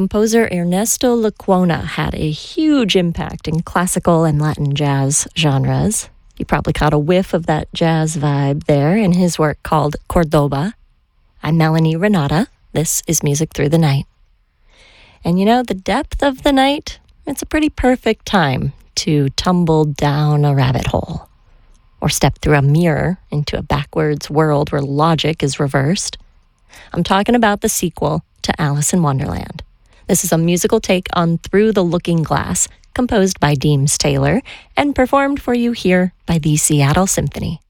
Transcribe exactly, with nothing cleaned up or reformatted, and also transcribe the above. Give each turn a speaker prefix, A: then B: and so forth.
A: composer Ernesto Lecuona had a huge impact in classical and Latin jazz genres. You probably caught a whiff of that jazz vibe there in his work called Cordoba. I'm Melanie Renata. This is Music Through the Night. And you know, the depth of the night, it's a pretty perfect time to tumble down a rabbit hole or step through a mirror into a backwards world where logic is reversed. I'm talking about the sequel to Alice in Wonderland. This is a musical take on Through the Looking Glass, composed by Deems Taylor and performed for you here by the Seattle Symphony.